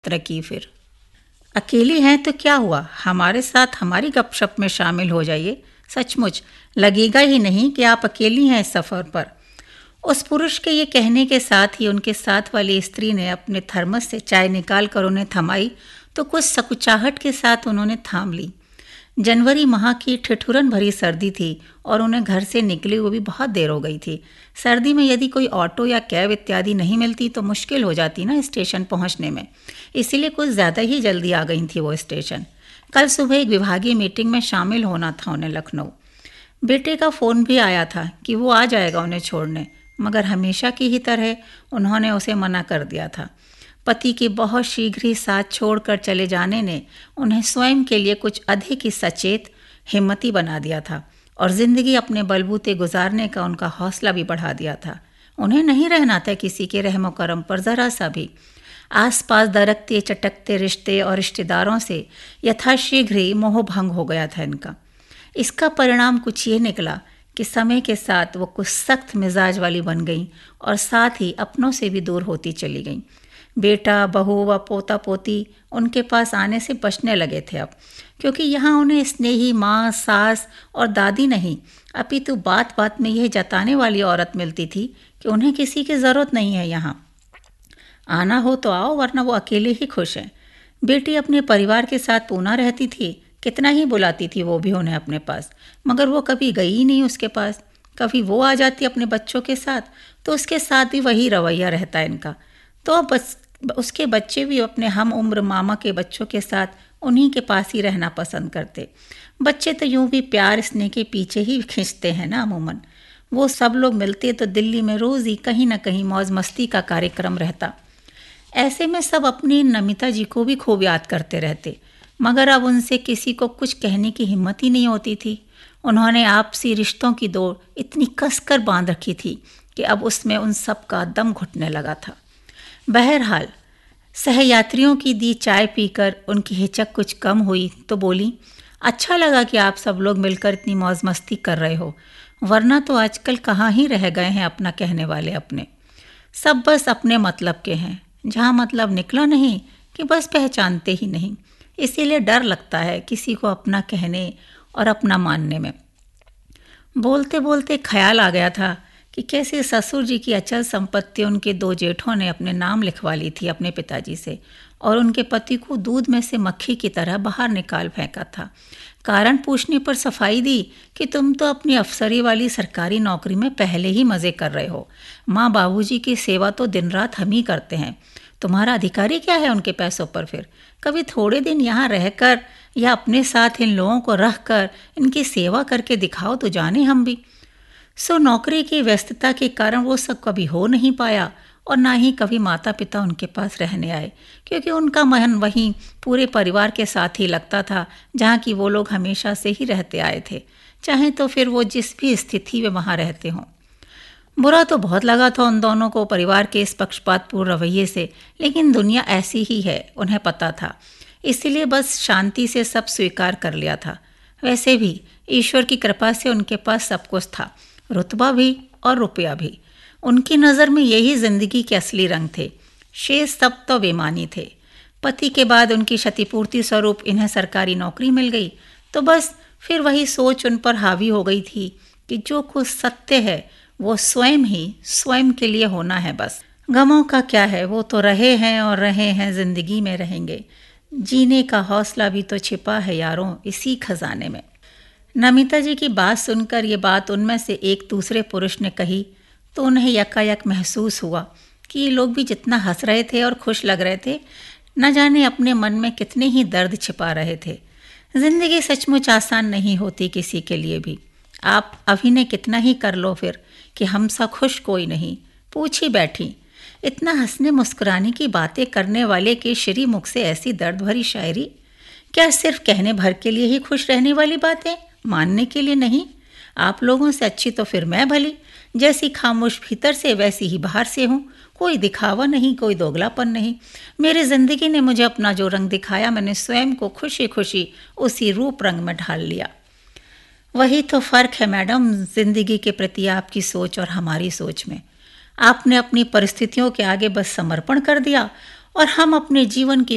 न की फिर। अकेली हैं तो क्या हुआ, हमारे साथ हमारी गपशप में शामिल हो जाइए। सचमुच लगेगा ही नहीं कि आप अकेली हैं इस सफ़र पर। उस पुरुष के ये कहने के साथ ही उनके साथ वाली स्त्री ने अपने थर्मस से चाय निकाल कर उन्हें थमाई तो कुछ सकुचाहट के साथ उन्होंने थाम ली। जनवरी माह की ठिठुरन भरी सर्दी थी और उन्हें घर से निकले हुए भी बहुत देर हो गई थी। सर्दी में यदि कोई ऑटो या कैब इत्यादि नहीं मिलती तो मुश्किल हो जाती ना स्टेशन पहुंचने में, इसीलिए कुछ ज़्यादा ही जल्दी आ गई थी वो स्टेशन। कल सुबह एक विभागीय मीटिंग में शामिल होना था उन्हें लखनऊ। बेटे का फ़ोन भी आया था कि वो आ जाएगा उन्हें छोड़ने, मगर हमेशा की ही तरह उन्होंने उसे मना कर दिया था। पति के बहुत शीघ्र ही साथ छोड़कर चले जाने ने उन्हें स्वयं के लिए कुछ अधिक ही सचेत, हिम्मती बना दिया था और ज़िंदगी अपने बलबूते गुजारने का उनका हौसला भी बढ़ा दिया था। उन्हें नहीं रहना था किसी के रहमो करम पर ज़रा सा भी। आसपास दरकते चटकते रिश्ते और रिश्तेदारों से यथाशीघ्र ही मोह भंग हो गया था इनका। इसका परिणाम कुछ ये निकला कि समय के साथ वो कुछ सख्त मिजाज वाली बन गई और साथ ही अपनों से भी दूर होती चली गई। बेटा, बहू व पोता पोती उनके पास आने से बचने लगे थे अब, क्योंकि यहाँ उन्हें स्नेही माँ, सास और दादी नहीं, अपितु बात बात में यह जताने वाली औरत मिलती थी कि उन्हें किसी की ज़रूरत नहीं है यहाँ। आना हो तो आओ, वरना वो अकेले ही खुश हैं। बेटी अपने परिवार के साथ पूना रहती थी, कितना ही बुलाती थी वो भी उन्हें अपने पास, मगर वो कभी गई ही नहीं उसके पास। कभी वो आ जाती अपने बच्चों के साथ तो उसके साथ भी वही रवैया रहता इनका। तो बस उसके बच्चे भी अपने हम उम्र मामा के बच्चों के साथ उन्हीं के पास ही रहना पसंद करते। बच्चे तो यूं भी प्यार स्नेह के पीछे ही खींचते हैं ना अमूमन। वो सब लोग मिलते तो दिल्ली में रोज़ ही कहीं ना कहीं मौज मस्ती का कार्यक्रम रहता। ऐसे में सब अपनी नमिता जी को भी खूब याद करते रहते, मगर अब उनसे किसी को कुछ कहने की हिम्मत ही नहीं होती थी। उन्होंने आपसी रिश्तों की दौड़ इतनी कसकर बांध रखी थी कि अब उसमें उन सब का दम घुटने लगा था। बहरहाल सहयात्रियों की दी चाय पीकर उनकी हिचक कुछ कम हुई तो बोली, अच्छा लगा कि आप सब लोग मिलकर इतनी मौज मस्ती कर रहे हो, वरना तो आजकल कहाँ ही रह गए हैं अपना कहने वाले अपने। सब बस अपने मतलब के हैं, जहाँ मतलब निकला नहीं कि बस पहचानते ही नहीं। इसीलिए डर लगता है किसी को अपना कहने और अपना मानने में। बोलते बोलते ख्याल आ गया था कि कैसे ससुर जी की अचल संपत्ति उनके दो जेठों ने अपने नाम लिखवा ली थी अपने पिताजी से, और उनके पति को दूध में से मक्खी की तरह बाहर निकाल फेंका था। कारण पूछने पर सफाई दी कि तुम तो अपनी अफसरी वाली सरकारी नौकरी में पहले ही मज़े कर रहे हो, माँ बाबूजी की सेवा तो दिन रात हम ही करते हैं, तुम्हारा अधिकारी क्या है उनके पैसों पर। फिर कभी थोड़े दिन यहाँ रहकर या अपने साथ इन लोगों को रख कर इनकी सेवा करके दिखाओ तो जाने हम भी। सो नौकरी की व्यस्तता के कारण वो सब कभी हो नहीं पाया और ना ही कभी माता पिता उनके पास रहने आए, क्योंकि उनका मन वहीं पूरे परिवार के साथ ही लगता था जहाँ की वो लोग हमेशा से ही रहते आए थे, चाहे तो फिर वो जिस भी स्थिति में वहाँ रहते हों। बुरा तो बहुत लगा था उन दोनों को परिवार के इस पक्षपातपूर्ण रवैये से, लेकिन दुनिया ऐसी ही है उन्हें पता था, इसलिए बस शांति से सब स्वीकार कर लिया था। वैसे भी ईश्वर की कृपा से उनके पास सब कुछ था, रुतबा भी और रुपया भी। उनकी नज़र में यही जिंदगी के असली रंग थे, शेष सब तो बेमानी थे। पति के बाद उनकी क्षतिपूर्ति स्वरूप इन्हें सरकारी नौकरी मिल गई तो बस फिर वही सोच उन पर हावी हो गई थी कि जो कुछ सत्य है वो स्वयं ही स्वयं के लिए होना है। बस गमों का क्या है, वो तो रहे हैं और रहे हैं, जिंदगी में रहेंगे। जीने का हौसला भी तो छिपा है यारों इसी खजाने में। नमिता जी की बात सुनकर ये बात उनमें से एक दूसरे पुरुष ने कही तो उन्हें यकायक महसूस हुआ कि ये लोग भी जितना हंस रहे थे और खुश लग रहे थे, न जाने अपने मन में कितने ही दर्द छिपा रहे थे। जिंदगी सचमुच आसान नहीं होती किसी के लिए भी। आप अभिनय कितना ही कर लो फिर कि हम सा खुश कोई नहीं, पूछी बैठी। इतना हंसने मुस्कुराने की बातें करने वाले के श्री मुख से ऐसी दर्द भरी शायरी, क्या सिर्फ कहने भर के लिए ही खुश रहने वाली बातें, मानने के लिए नहीं? आप लोगों से अच्छी तो फिर मैं भली, जैसी खामोश भीतर से वैसी ही बाहर से हूँ। कोई दिखावा नहीं, कोई दोगलापन नहीं। मेरी जिंदगी ने मुझे अपना जो रंग दिखाया, मैंने स्वयं को खुशी खुशी उसी रूप रंग में ढाल लिया। वही तो फ़र्क है मैडम जिंदगी के प्रति आपकी सोच और हमारी सोच में। आपने अपनी परिस्थितियों के आगे बस समर्पण कर दिया और हम अपने जीवन की